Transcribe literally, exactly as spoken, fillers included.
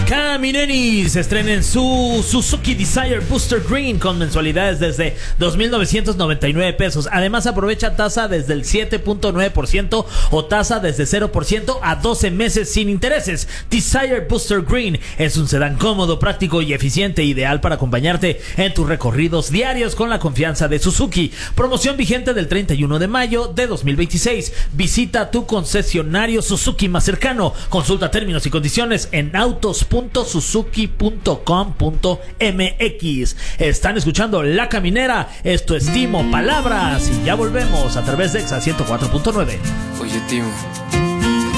Camineni se estrenen su Suzuki Desire Booster Green con mensualidades desde dos mil novecientos noventa y nueve pesos. Además aprovecha tasa desde el siete punto nueve por ciento o tasa desde cero por ciento a doce meses sin intereses. Desire Booster Green es un sedán cómodo, práctico y eficiente, ideal para acompañarte en tus recorridos diarios con la confianza de Suzuki. Promoción vigente del treinta y uno de mayo de dos mil veintiséis. Visita tu concesionario Suzuki más cercano. Consulta términos y condiciones en autos punto suzuki punto com punto m x. Están escuchando La Caminera. Esto es Timo Palabras y ya volvemos a través de Exa ciento cuatro punto nueve. Oye, Timo,